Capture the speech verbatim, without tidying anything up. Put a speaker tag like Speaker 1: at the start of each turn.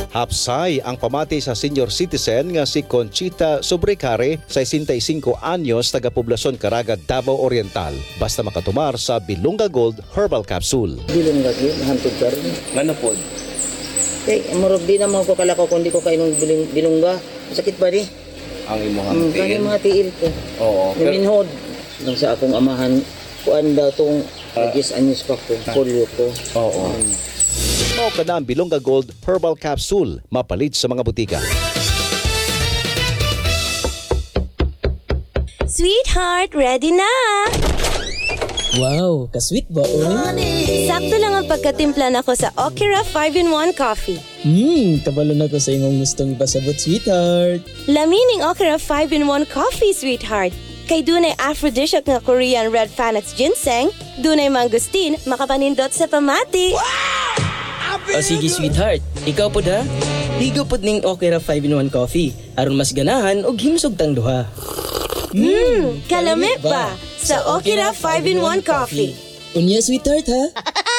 Speaker 1: Hapsay ang pamati sa senior citizen nga si Conchita Sobrecare, sesenta y cinco anyos, taga-poblasyon Caraga, Davao Oriental. Basta makatumar sa Bilunga Gold Herbal Capsule.
Speaker 2: Bilunga gyud hantod karon.
Speaker 3: Ngano pod?
Speaker 2: Kay murag di naman ko kalakaw kundi ko kainom biling, bilungga. Sakit ba di?
Speaker 3: Ang imong
Speaker 2: Mm, kani
Speaker 3: tiil.
Speaker 2: mga tiil ko.
Speaker 3: Oo. Pero,
Speaker 2: Minhod. Nang sa akong amahan, kuan daw tong
Speaker 3: Ah.
Speaker 2: agis anyos pa ko, polio ko.
Speaker 3: oo.
Speaker 1: Mao ka na ang Bilunga Gold Herbal Capsule, mapalit sa mga butika.
Speaker 4: Sweetheart, ready na!
Speaker 5: Wow, kasweet ba oy?
Speaker 4: Sakto lang ang pagkatimpla nako sa Okira five in one coffee.
Speaker 5: Hmm, kabalo na ko sa imong gustong ipasabot, sweetheart.
Speaker 4: Lamining Okira five in one coffee, sweetheart. Kay dunay aphrodisiac nga Korean red Panax ginseng, dunay mangustin, makapanindot sa pamati.
Speaker 5: O sige, sweetheart. Ikaw po da? Higo po ning Okira five in one coffee. Aron mas ganahan og himsog tang duha.
Speaker 4: Hmm, kalami ba sa Okira five in one coffee.
Speaker 5: Unya, sweetheart ha?